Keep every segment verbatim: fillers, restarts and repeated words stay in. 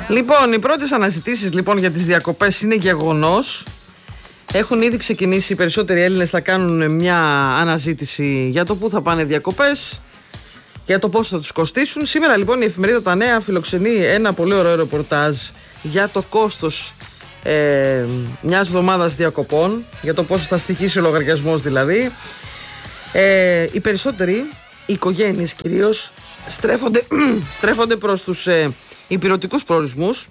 Λοιπόν, οι πρώτες αναζητήσεις λοιπόν για τις διακοπές είναι γεγονός. Έχουν ήδη ξεκινήσει οι περισσότεροι Έλληνες να κάνουν μια αναζήτηση για το πού θα πάνε διακοπές, για το πόσο θα τους κοστίσουν. Σήμερα λοιπόν η εφημερίδα Τα Νέα φιλοξενεί ένα πολύ ωραίο ρεπορτάζ για το κόστος ε, μιας εβδομάδας διακοπών, για το πόσο θα στοιχήσει ο λογαριασμός δηλαδή. Ε, οι περισσότεροι, οι οικογένειες κυρίως, στρέφονται, στρέφονται προς τους ε, υπηρετικούς προορισμούς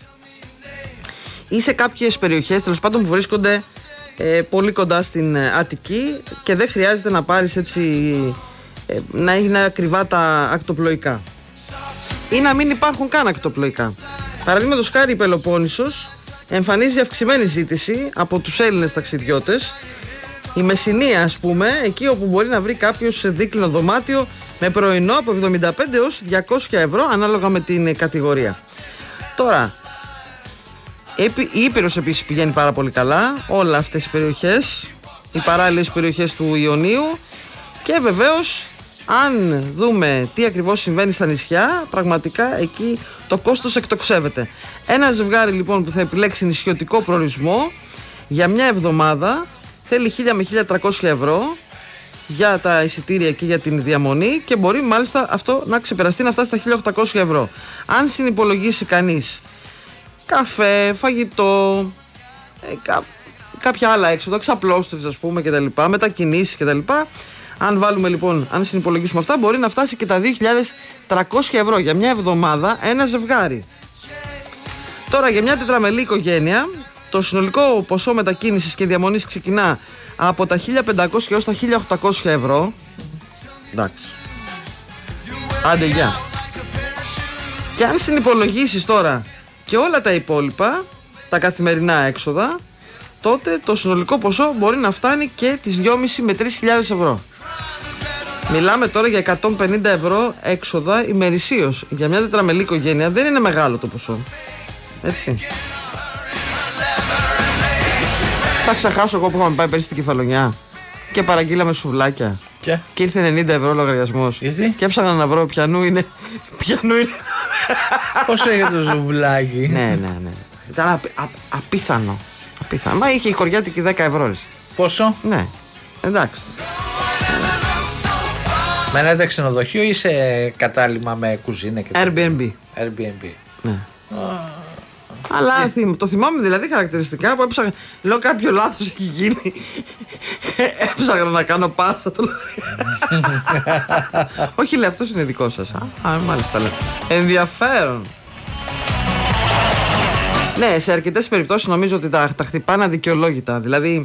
ή σε κάποιες περιοχές τέλος πάντων που βρίσκονται ε, πολύ κοντά στην Αττική και δεν χρειάζεται να πάρεις έτσι ε, να είναι ακριβά τα ακτοπλοϊκά ή να μην υπάρχουν καν ακτοπλοϊκά. Παραδείγματος χάρη η Πελοπόννησος εμφανίζει αυξημένη ζήτηση από τους Έλληνες ταξιδιώτες. Η Μεσσηνία, ας πούμε, εκεί όπου μπορεί να βρει κάποιος σε δίκλινο δωμάτιο με πρωινό από εβδομήντα πέντε έως διακόσια ευρώ ανάλογα με την κατηγορία. Τώρα, η Ήπειρος επίσης πηγαίνει πάρα πολύ καλά, όλα αυτές οι περιοχές, οι παράλληλες περιοχές του Ιωνίου, και βεβαίως αν δούμε τι ακριβώς συμβαίνει στα νησιά, πραγματικά εκεί το κόστος εκτοξεύεται. Ένα ζευγάρι λοιπόν που θα επιλέξει νησιωτικό προορισμό για μια εβδομάδα θέλει χίλια με χίλια τριακόσια ευρώ για τα εισιτήρια και για την διαμονή και μπορεί μάλιστα αυτό να ξεπεραστεί, να φτάσει στα χίλια οκτακόσια ευρώ. Αν συνυπολογίσει κανείς καφέ, φαγητό, ε, κά, κάποια άλλα έξοδα, εξαπλώστρες ας πούμε κτλ, μετακινήσεις κτλ. Αν βάλουμε λοιπόν, αν συνυπολογίσουμε αυτά, μπορεί να φτάσει και τα δύο χιλιάδες τριακόσια ευρώ για μια εβδομάδα ένα ζευγάρι. Τώρα για μια τετραμελή οικογένεια το συνολικό ποσό μετακίνησης και διαμονής ξεκινά από τα χίλια πεντακόσια έως τα χίλια οκτακόσια ευρώ. Εντάξει. Άντε γεια. Και αν συνυπολογίσεις τώρα και όλα τα υπόλοιπα, τα καθημερινά έξοδα, τότε το συνολικό ποσό μπορεί να φτάνει και τις δυόμισι με τρεις χιλιάδες ευρώ. Μιλάμε τώρα για εκατόν πενήντα ευρώ έξοδα ημερησίως. Για μια τετραμελή οικογένεια δεν είναι μεγάλο το ποσό. Έτσι. Θα ξεχάσω εγώ που είχαμε πάει πέρυσι στην Κεφαλονιά και παραγγείλαμε σουβλάκια. Και, και ήρθε ενενήντα ευρώ λογαριασμός. Γιατί? Και έψαχνα να βρω πιανού είναι. Πιανού είναι. Πόσο έγινε το σουβλάκι? Ναι, ναι, ναι. Ήταν απ, α, απίθανο. απίθανο. Μα είχε η χωριάτικη δέκα ευρώ. Πόσο? Ναι, εντάξει. Με ένα ξενοδοχείο ή σε κατάλημα με κουζίνα και Airbnb. Airbnb. Ναι. Oh. Αλλά yeah. το θυμάμαι δηλαδή χαρακτηριστικά που έψαχνα. Λέω κάποιο λάθος έχει γίνει. Έψαχνα να κάνω πάσα το Όχι, λέει, αυτός είναι δικό σας. Α, μάλιστα, λέει. Ενδιαφέρον. Ναι, σε αρκετές περιπτώσεις νομίζω ότι τα, τα χτυπάνε αδικαιολόγητα. Δηλαδή.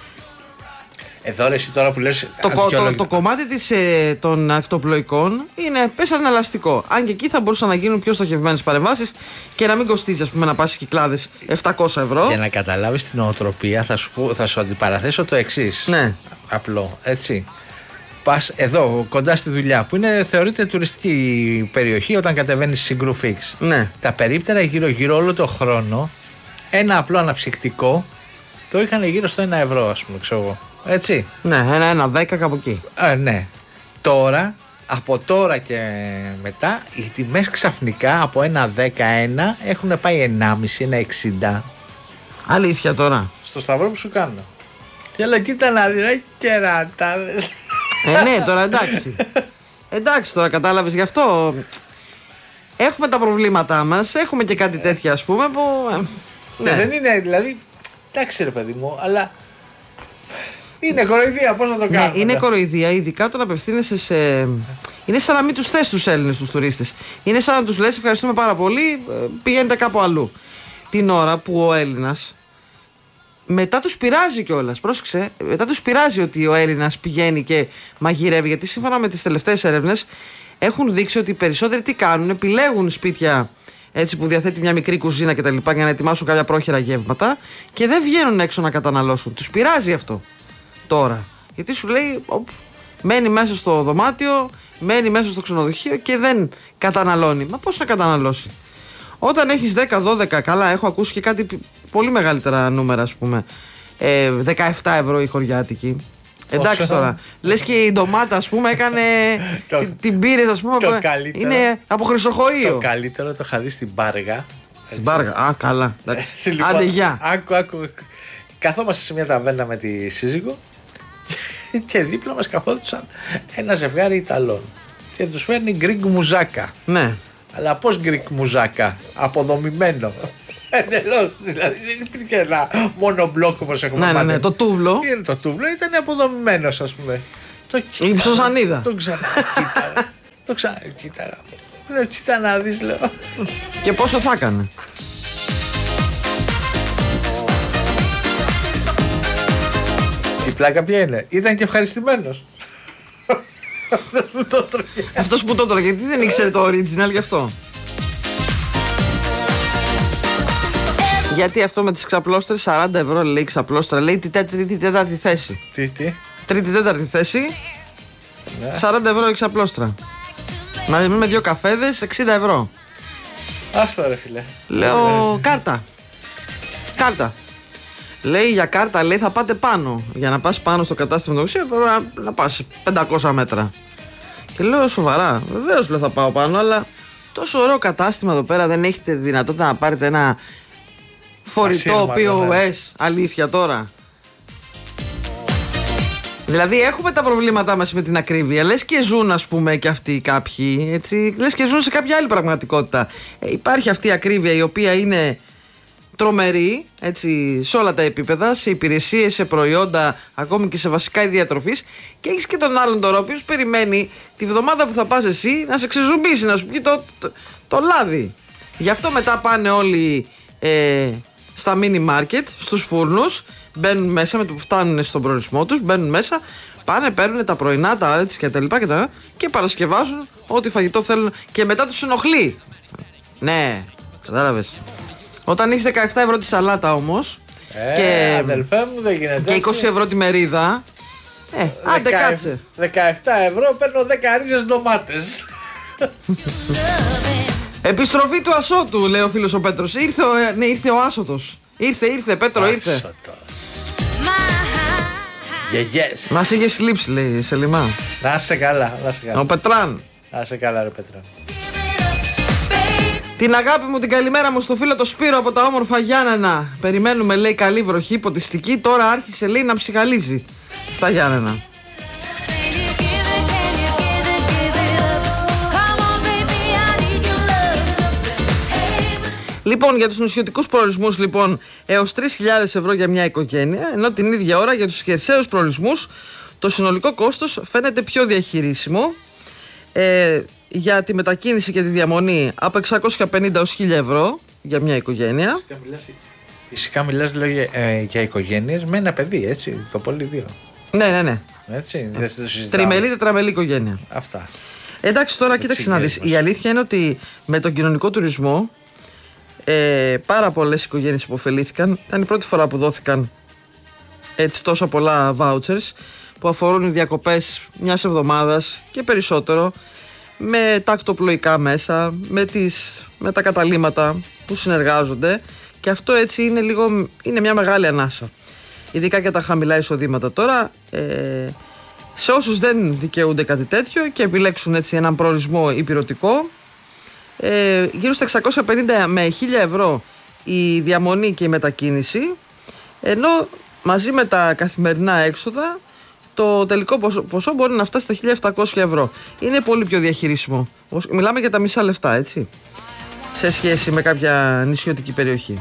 Εδώ ρε εσύ τώρα που λες το, το, το κομμάτι της, ε, των ακτοπλοϊκών είναι πέσαν ελαστικό. Αν και εκεί θα μπορούσαν να γίνουν πιο στοχευμένες παρεμβάσεις και να μην κοστίζει, ας πούμε, να πας στις Κυκλάδες επτακόσια ευρώ. Για να καταλάβεις την νοοτροπία θα σου, πω, θα σου αντιπαραθέσω το εξής. Ναι. Απλό, έτσι. Πας εδώ κοντά στη δουλειά που είναι, θεωρείται τουριστική περιοχή όταν κατεβαίνεις Συγκρουφίξ. Ναι. Τα περίπτερα γύρω γύρω όλο το χρόνο ένα απλό αναψυκτικό το είχαν γύρω στο ένα ευρώ, ας πούμε, ξέρω εγώ. Έτσι. Ναι, ένα, ένα δέκα κάπου εκεί. Ε, ναι. Τώρα, από τώρα και μετά, οι τιμές ξαφνικά από ένα δεκαένα έχουν πάει ενάμιση, ένα εξήντα. Αλήθεια τώρα. Στο σταυρό που σου κάνω. Και λέω, κοίτα να δει, ρε κερατάδες. Ε, ναι, τώρα εντάξει. Εντάξει, τώρα κατάλαβες, γι' αυτό έχουμε τα προβλήματά μας. Έχουμε και κάτι τέτοια, ας πούμε, που. Ναι. Δεν είναι, δηλαδή. Εντάξει, ρε παιδί μου, αλλά. Είναι κοροϊδία, πώς να το κάνουμε. Ναι, είναι κοροϊδία, ειδικά όταν απευθύνεσαι σε. Είναι σαν να μην τους θες τους Έλληνες τους τουρίστες. Είναι σαν να τους λες ευχαριστούμε πάρα πολύ, πηγαίνετε κάπου αλλού. Την ώρα που ο Έλληνας μετά τους πειράζει κιόλας. Πρόσεξε, μετά τους πειράζει ότι ο Έλληνας πηγαίνει και μαγειρεύει. Γιατί σύμφωνα με τις τελευταίες έρευνες έχουν δείξει ότι οι περισσότεροι τι κάνουν, επιλέγουν σπίτια έτσι που διαθέτει μια μικρή κουζίνα κτλ. Για να ετοιμάσουν κάποια πρόχειρα γεύματα και δεν βγαίνουν έξω να καταναλώσουν. Τους πειράζει αυτό. Τώρα. Γιατί σου λέει, οπ, μένει μέσα στο δωμάτιο, μένει μέσα στο ξενοδοχείο και δεν καταναλώνει. Μα πώς να καταναλώσει? Όταν έχεις δέκα δώδεκα, καλά, έχω ακούσει και κάτι πολύ μεγαλύτερα νούμερα, ας πούμε. Ε, δεκαεπτά ευρώ η χωριάτικη. Εντάξει τώρα. Λες και η ντομάτα, ας πούμε, έκανε. την, την πήρες, ας πούμε. Το από, καλύτερο, είναι από χρυσοχοείο. Το καλύτερο το είχα δει στην Πάργα Στην Πάργα. Α, καλά. Έτσι, λοιπόν, άντε, γεια. Άκου, άκου. Καθόμαστε σε μια ταβέρνα με τη σύζυγο και δίπλα μας καθόντουσαν ένα ζευγάρι Ιταλών και τους φέρνει γκριγκ μουζάκα. Ναι. Αλλά πώς γκριγκ μουζάκα, αποδομημένο. Εντελώς, δηλαδή δεν υπήρχε ένα μόνο μπλοκ όπως έχουμε ναι, μάθει. Ναι, ναι, το τούβλο. Τι είναι το τούβλο, ήταν αποδομημένο, ας πούμε. Το η ψωσανίδα. Το ξανακοίταγα. Το ξανακοίταγα. Λέω, κοίτα να δεις, λέω. Και πόσο θα έκανε. Η πλάκα ποια είναι, ήταν και ευχαριστημένος. Αυτός που το τρώγε, γιατί δεν ήξερε το original γι' αυτό. Γιατί αυτό με τις ξαπλώστρες, σαράντα ευρώ λέει ξαπλώστρα, λέει τη τρίτη τέταρτη θέση. Τι, τι. Τρίτη τέταρτη θέση, Ναι. σαράντα ευρώ η ξαπλώστρα. Μαζί με δύο καφέδες, εξήντα ευρώ. Άστα ρε φίλε. Λέω κάρτα. Κάρτα. Λέει για κάρτα, λέει θα πάτε πάνω. Για να πας πάνω στο κατάστημα του οξύ, πρέπει να, να πας πεντακόσια μέτρα. Και λέω σοβαρά, βεβαίως λέω θα πάω πάνω, αλλά τόσο ωραίο κατάστημα εδώ πέρα, δεν έχετε δυνατότητα να πάρετε ένα φορητό πι ο ες, αλήθεια τώρα. Δηλαδή έχουμε τα προβλήματά μας με την ακρίβεια. Λες και ζουν, ας πούμε, και αυτοί κάποιοι, έτσι. Λες και ζουν σε κάποια άλλη πραγματικότητα. Ε, υπάρχει αυτή η ακρίβεια η οποία είναι τρομερή, έτσι, σε όλα τα επίπεδα, σε υπηρεσίες, σε προϊόντα, ακόμη και σε βασικά είδη διατροφής. Και έχεις και τον άλλον τώρα, ο οποίος περιμένει τη βδομάδα που θα πας εσύ να σε ξεζουμπήσει, να σου πει το, το, το λάδι. Γι' αυτό μετά πάνε όλοι ε, στα mini market, στους φούρνους, μπαίνουν μέσα με το που φτάνουν στον προορισμό τους, μπαίνουν μέσα, πάνε, παίρνουν τα πρωινά, τα έτσι και τα λοιπά και τα και παρασκευάζουν ό,τι φαγητό θέλουν και μετά τους ενοχλεί. Ναι, κατάλαβες. Όταν έχεις δεκαεπτά ευρώ τη σαλάτα όμως ε, και, αδελφέ μου, δεν γίνεται και είκοσι ευρώ τη μερίδα, ε, άντε κάτσε. δεκαεπτά ευρώ παίρνω δέκα ρίζες ντομάτες. Επιστροφή του Ασώτου, λέει ο φίλος ο Πέτρος. Ήρθε ο, ναι, ήρθε ο Άσωτος. Ήρθε, ήρθε, Πέτρο, ήρθε. Γεγιές. Μας είχε λείψει, λέει, σε λιμά. Να είσαι καλά, να είσαι καλά. Ο Πετράν. Να είσαι καλά, ρε Πέτρα. Την αγάπη μου, την καλημέρα μου στο φίλο το Σπύρο από τα όμορφα Γιάννενα. Περιμένουμε, λέει, καλή βροχή, ποτιστική. Τώρα άρχισε, λέει, να ψυχαλίζει στα Γιάννενα. Λοιπόν, για τους νοσιωτικούς προορισμούς, λοιπόν, έως τρεις χιλιάδες ευρώ για μια οικογένεια, ενώ την ίδια ώρα για τους χερσαίους προορισμούς το συνολικό κόστος φαίνεται πιο διαχειρίσιμο. Ε, για τη μετακίνηση και τη διαμονή από εξακόσια πενήντα έως χίλια ευρώ για μια οικογένεια. Φυσικά μιλάς, λέω, για, ε, για οικογένειες με ένα παιδί, έτσι, το πολύ δύο. Ναι, ναι, ναι. Έτσι, δεν το συζητάμε. Τριμελή, τετραμελή οικογένεια. Αυτά. Εντάξει, τώρα κοίταξε να δεις. Η αλήθεια είναι ότι με τον κοινωνικό τουρισμό ε, πάρα πολλές οικογένειες υποφελήθηκαν. Ήταν η πρώτη φορά που δόθηκαν έτσι τόσα πολλά vouchers που αφορούν διακοπές μιας εβδομάδας και περισσότερο, με τακτοπλοϊκά μέσα, με, τις, με τα καταλύματα που συνεργάζονται, και αυτό έτσι είναι, λίγο, είναι μια μεγάλη ανάσα. Ειδικά και τα χαμηλά εισοδήματα τώρα. Ε, σε όσους δεν δικαιούνται κάτι τέτοιο και επιλέξουν έτσι έναν προορισμό υπηρετικό, ε, γύρω στα εξακόσια πενήντα με χίλια ευρώ η διαμονή και η μετακίνηση, ενώ μαζί με τα καθημερινά έξοδα το τελικό ποσό, ποσό μπορεί να φτάσει στα χίλια επτακόσια ευρώ. Είναι πολύ πιο διαχειρίσιμο. Μιλάμε για τα μισά λεφτά, έτσι, σε σχέση με κάποια νησιωτική περιοχή.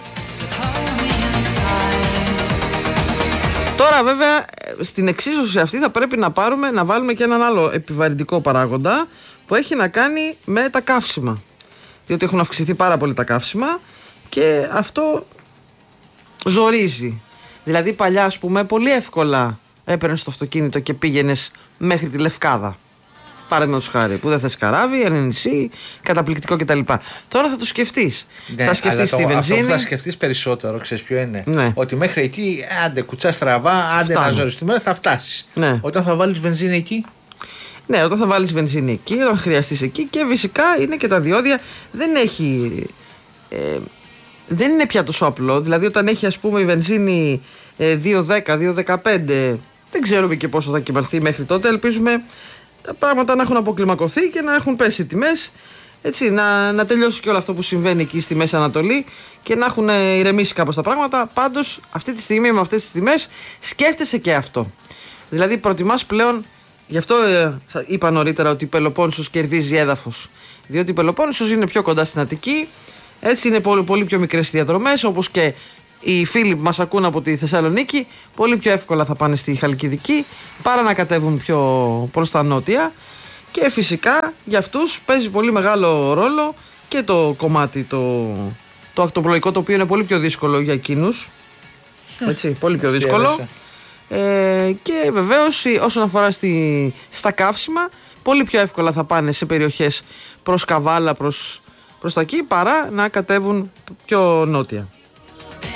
Τώρα βέβαια στην εξίσωση αυτή θα πρέπει να πάρουμε, να βάλουμε και έναν άλλο επιβαρυντικό παράγοντα που έχει να κάνει με τα καύσιμα. Διότι έχουν αυξηθεί πάρα πολύ τα καύσιμα και αυτό ζορίζει. Δηλαδή παλιά, ας πούμε, πολύ εύκολα έπαιρνες το αυτοκίνητο και πήγαινες μέχρι τη Λευκάδα. Παραδείγματος χάρη, που δεν θες καράβι, ένα νησί, καταπληκτικό κτλ. Τώρα θα το σκεφτείς. Ναι, θα σκεφτείς τη το, βενζίνη. Αυτό που θα σκεφτείς περισσότερο, ξέρεις ποιο είναι. Ναι. Ότι μέχρι εκεί, άντε κουτσά στραβά, άντε Φτάνω. να ζοριστούμε, θα φτάσεις. Ναι. Όταν θα βάλεις βενζίνη εκεί. Ναι, όταν θα βάλεις βενζίνη εκεί, όταν χρειαστείς εκεί, και φυσικά είναι και τα διόδια. Δεν έχει. Ε, δεν είναι πια τόσο απλό. Δηλαδή, όταν έχει, ας πούμε, η βενζίνη ε, δύο δέκα, δύο δεκαπέντε, δεν ξέρουμε και πόσο θα κυμανθεί μέχρι τότε. Ελπίζουμε τα πράγματα να έχουν αποκλιμακωθεί και να έχουν πέσει οι τιμές έτσι, να, να τελειώσει και όλο αυτό που συμβαίνει εκεί στη Μέση Ανατολή και να έχουν ηρεμήσει κάπως τα πράγματα. Πάντως αυτή τη στιγμή με αυτές τις τιμές σκέφτεσαι και αυτό. Δηλαδή προτιμάς πλέον, γι' αυτό ε, είπα νωρίτερα ότι η Πελοπόννησος κερδίζει έδαφος. Διότι η Πελοπόννησος είναι πιο κοντά στην Αττική, έτσι είναι πολύ, πολύ πιο μικρές διαδρομές, όπως και οι φίλοι που μας ακούν από τη Θεσσαλονίκη πολύ πιο εύκολα θα πάνε στη Χαλκιδική παρά να κατέβουν πιο προς τα νότια. Και φυσικά για αυτούς παίζει πολύ μεγάλο ρόλο και το κομμάτι το, το ακτοπλοϊκό, το οποίο είναι πολύ πιο δύσκολο για εκείνους. Έτσι, πολύ πιο δύσκολο. Ε, και βεβαίως όσον αφορά στη, στα καύσιμα, πολύ πιο εύκολα θα πάνε σε περιοχές προς Καβάλα, προς, προς τα εκεί, παρά να κατέβουν πιο νότια.